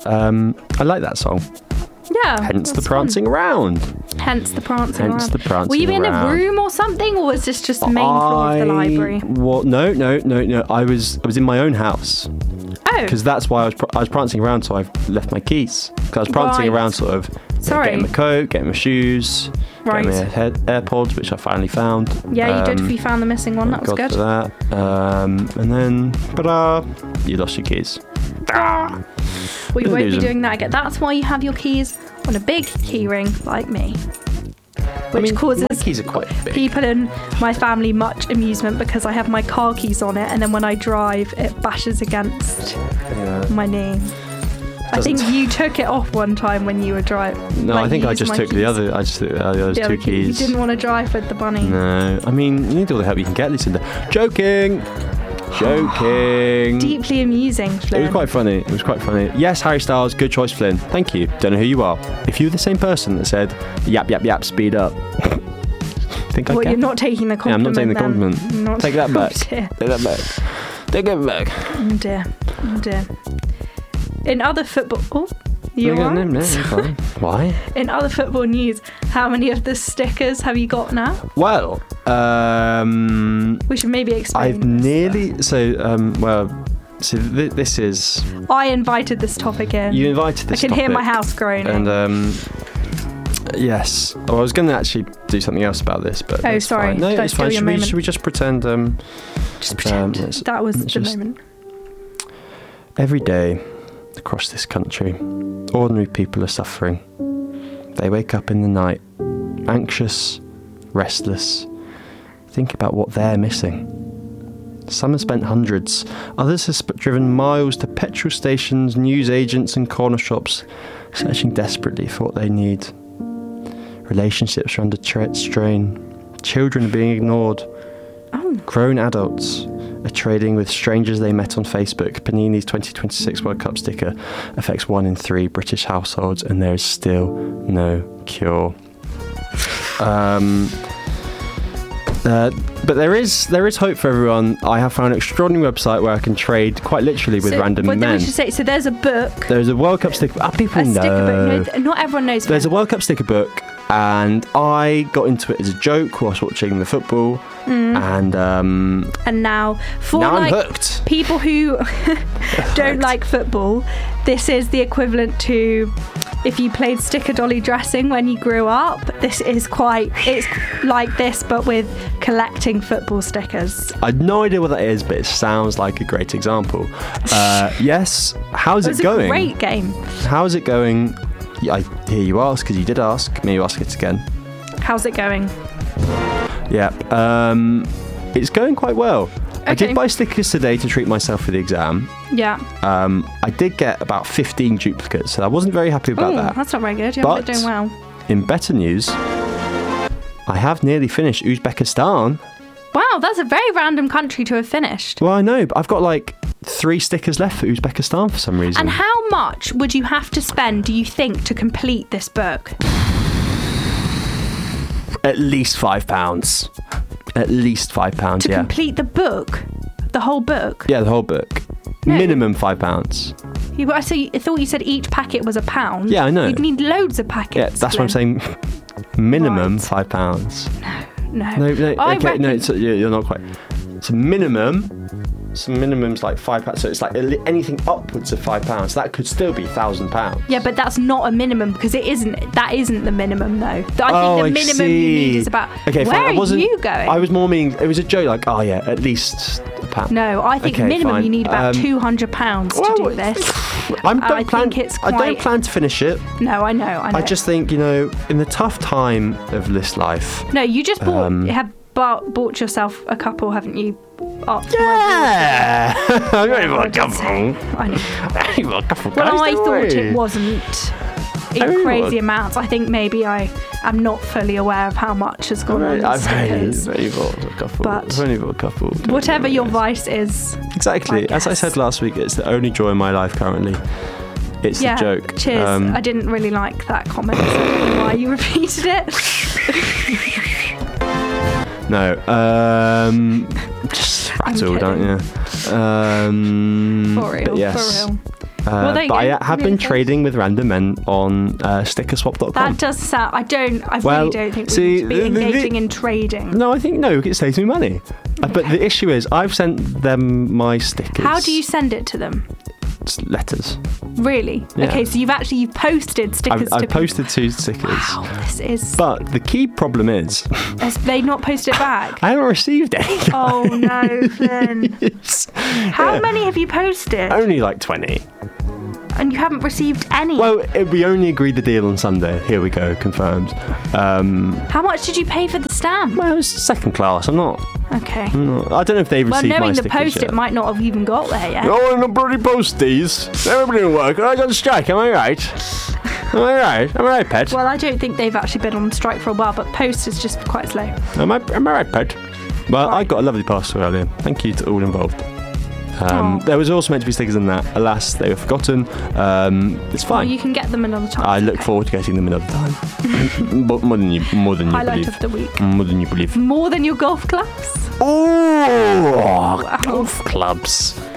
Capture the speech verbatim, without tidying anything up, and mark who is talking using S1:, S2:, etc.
S1: um, I like that song.
S2: Yeah.
S1: Hence the
S2: that's
S1: prancing
S2: fun.
S1: around.
S2: Hence the prancing
S1: Hence
S2: around.
S1: the prancing
S2: Were you in
S1: around.
S2: a room or something, or was this just the main floor of the library?
S1: Well, no, no, no, no. I was I was in my own house.
S2: Oh.
S1: Because that's why I was pr- I was prancing around, so I've left my keys. Because I was prancing
S2: Right.
S1: around, sort of
S2: Sorry.
S1: getting my coat, getting my shoes,
S2: Right.
S1: getting my head- AirPods, which I finally found.
S2: Yeah, you did.
S1: Um,
S2: You found the missing one. That was
S1: God
S2: good.
S1: for that. Um, and then, ta-da! You lost your keys. Ah.
S2: We
S1: Didn't
S2: won't
S1: lose
S2: be
S1: them.
S2: doing that again. That's why you have your keys on a big key ring like me. Which
S1: I mean,
S2: causes
S1: my keys are quite big.
S2: people in my family much amusement because I have my car keys on it, and then when I drive, it bashes against
S1: Yeah.
S2: my knee. I
S1: Doesn't-
S2: think you took it off one time when you were driving.
S1: No, I think I just took the other. I just took the other
S2: the
S1: two keys.
S2: You didn't want to drive with the bunny.
S1: No, I mean, you need all the help you can get, Lucinda. Joking, joking.
S2: Deeply amusing, Flynn.
S1: It was quite funny. It was quite funny. Yes, Harry Styles, good choice, Flynn. Thank you. Don't know who you are. If you were the same person that said yap yap yap, speed up. Think I
S2: Well,
S1: can?
S2: you're not taking the
S1: Yeah, I'm
S2: compliment.
S1: not taking the
S2: then.
S1: compliment.
S2: Not-
S1: Take that back.
S2: Oh dear.
S1: Take that back. Take it back.
S2: Oh dear. Oh dear. In other football. Oh, you
S1: No,
S2: are.
S1: no, no, you're fine. Why?
S2: In other football news, how many of the stickers have you got now?
S1: Well, um,
S2: We should maybe explain.
S1: I've
S2: this.
S1: nearly. So, um, well, so th- this is.
S2: I invited this topic in.
S1: You invited
S2: I
S1: this
S2: can hear my
S1: topic,
S2: house groaning.
S1: And um, yes, well, I was going to actually do something else about this, but
S2: Oh,
S1: that's
S2: sorry.
S1: fine. No,
S2: Don't
S1: it's
S2: steal
S1: fine.
S2: your
S1: Should we,
S2: moment.
S1: should we just pretend? Um,
S2: Just pretend
S1: um, it's-
S2: that was the
S1: it's just-
S2: moment.
S1: every day across this country, ordinary people are suffering. They wake up in the night, anxious, restless, think about what they're missing. Some have spent hundreds, others have sp- driven miles to petrol stations, news agents and corner shops, searching desperately for what they need. Relationships are under tra- strain, children are being ignored,
S2: Oh.
S1: grown adults are trading with strangers they met on Facebook. Panini's twenty twenty-six World Cup sticker affects one in three British households, and there is still no cure. Um, uh, but there is there is hope for everyone. I have found an extraordinary website where I can trade quite literally with
S2: So,
S1: random
S2: but then
S1: men.
S2: we should say, so there's a book.
S1: There's a World Cup sticker. Ah, people
S2: A
S1: know.
S2: sticker book. No, th- not everyone knows.
S1: There's a
S2: Flynn.
S1: World Cup sticker book, and I got into it as a joke whilst watching the football, and um,
S2: And now, for
S1: now I'm
S2: like
S1: hooked.
S2: people who don't like football, this is the equivalent to if you played sticker dolly dressing when you grew up. This is quite, it's like this, but with collecting football stickers.
S1: I had no idea what that is, but it sounds like a great example. Uh, yes, how's
S2: It
S1: it,
S2: was a
S1: going?
S2: great game.
S1: How's it going? Yeah, I hear you ask, because you did ask. May you ask it again?
S2: How's it going?
S1: Yeah, um, it's going quite well. I
S2: Okay.
S1: did buy stickers today to treat myself for the exam.
S2: Yeah.
S1: Um, I did get about fifteen duplicates, so I wasn't very happy about
S2: Oh,
S1: that.
S2: that's not very good. You're
S1: But-
S2: not doing well.
S1: In better news, I have nearly finished Uzbekistan.
S2: Wow, that's a very random country to have finished.
S1: Well, I know, but I've got like three stickers left for Uzbekistan for some reason.
S2: And how much would you have to spend, do you think, to complete this book?
S1: At least five pounds. At least five pounds,
S2: To
S1: yeah.
S2: complete the book? The whole book?
S1: Yeah, the whole book.
S2: No.
S1: Minimum five pounds.
S2: You, I, see, I thought you said each packet was a pound.
S1: Yeah, I know.
S2: You'd need loads of packets.
S1: Yeah, that's what I'm
S2: Flynn.
S1: saying. Minimum
S2: Right.
S1: five pounds.
S2: No.
S1: No, no,
S2: I
S1: okay,
S2: reckon,
S1: no, it's, you're you're not quite. It's a minimum. So minimum's like five pounds. So it's like anything upwards of five pounds. That could still be thousand pounds.
S2: Yeah, but that's not a minimum because it isn't. That isn't the minimum though. I think
S1: Oh,
S2: the
S1: I
S2: minimum you need
S1: see.
S2: is about.
S1: Okay,
S2: where
S1: fine. I
S2: are
S1: wasn't,
S2: you going?
S1: I was more meaning. It was a joke. Like, oh yeah, at least a pound.
S2: no, I think
S1: Okay,
S2: minimum
S1: fine.
S2: you need about
S1: Um,
S2: two hundred pounds
S1: well,
S2: to do this.
S1: I'm don't
S2: I
S1: plan.
S2: think it's
S1: I don't
S2: quite-
S1: plan to finish it.
S2: No, I know. I know.
S1: I just think, you know, in the tough time of this life.
S2: no. You just bought
S1: um,
S2: have bought, bought yourself a couple, haven't you? Up
S1: Yeah, I've only got a
S2: I did say.
S1: couple.
S2: I know.
S1: I've only got a couple.
S2: Well,
S1: guys,
S2: I
S1: don't
S2: thought
S1: worry.
S2: it wasn't
S1: I
S2: in
S1: really
S2: crazy
S1: was.
S2: amounts. I think maybe I am not fully aware of how much has gone on
S1: I've
S2: the
S1: only,
S2: stickers.
S1: I've only bought a couple.
S2: But
S1: I've only bought a couple. Don't
S2: Whatever
S1: worry,
S2: your
S1: guys.
S2: vice is.
S1: Exactly.
S2: I
S1: As I
S2: guess.
S1: said last week, it's the only joy in my life currently. It's
S2: Yeah,
S1: a joke.
S2: cheers.
S1: Um,
S2: I didn't really like that comment, so I don't know why you repeated it.
S1: no. Um, just rattled,
S2: kidding.
S1: aren't you? Um,
S2: For real,
S1: but yes.
S2: for real.
S1: Uh,
S2: Well, there you
S1: but
S2: go.
S1: I have
S2: Really
S1: been
S2: close.
S1: trading with random men on uh, sticker swap dot com.
S2: That does sound. I don't. I
S1: Well,
S2: really don't think we
S1: see,
S2: need to be
S1: the- the-
S2: engaging in trading.
S1: No, I think no, it saves me money. Uh, But the issue is, I've sent them my stickers.
S2: How do you send it to them?
S1: It's letters.
S2: Really?
S1: Yeah.
S2: Okay, so you've actually you've posted stickers
S1: I've,
S2: to
S1: I've posted two stickers.
S2: Wow, this is.
S1: But the key problem is,
S2: Has they not posted it back?
S1: I haven't received any.
S2: Oh no, Flynn.
S1: It's
S2: How many have you posted?
S1: only like twenty.
S2: And you haven't received any?
S1: Well, it, we only agreed the deal on Sunday. Here we go, confirmed. Um,
S2: How much did you pay for the stamp?
S1: well, it was second class. I'm not.
S2: Okay.
S1: I'm not I don't know if they've
S2: Well,
S1: received my
S2: knowing the
S1: stickers
S2: post,
S1: yet.
S2: it might not have even got there yet.
S1: Oh, and the bloody posties. Everybody didn't work. I got a strike. Am I right? Am I right? Am I right, pet?
S2: Well, I don't think they've actually been on strike for a while, but post is just quite slow.
S1: Am I? Am I right, pet? Well, I got a lovely parcel earlier. Thank you to all involved. Um,
S2: Aw.
S1: there was also meant to be stickers in that. Alas, they were forgotten. Um, it's
S2: Well,
S1: fine.
S2: you can get them another time.
S1: I look
S2: Okay.
S1: forward to getting them another time. But more than you, more than you
S2: Highlight
S1: believe.
S2: of the week.
S1: More than you believe.
S2: More than your golf clubs?
S1: Oh, golf clubs.